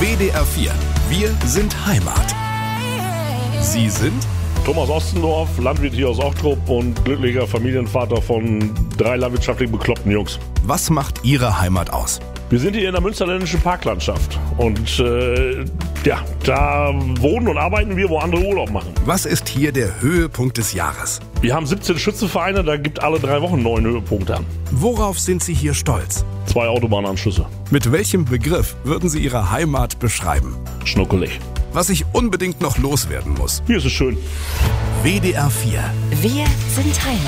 WDR 4. Wir sind Heimat. Sie sind Thomas Ostendorf, Landwirt hier aus Ochtrup und glücklicher Familienvater von 3 landwirtschaftlich bekloppten Jungs. Was macht Ihre Heimat aus? Wir sind hier in der münsterländischen Parklandschaft und da wohnen und arbeiten wir, wo andere Urlaub machen. Was ist hier der Höhepunkt des Jahres? Wir haben 17 Schützenvereine, da gibt alle 3 Wochen einen neuen Höhepunkt an. Worauf sind Sie hier stolz? 2 Autobahnanschlüsse. Mit welchem Begriff würden Sie Ihre Heimat beschreiben? Schnuckelig. Was ich unbedingt noch loswerden muss. Hier ist es schön. WDR 4. Wir sind Heimat.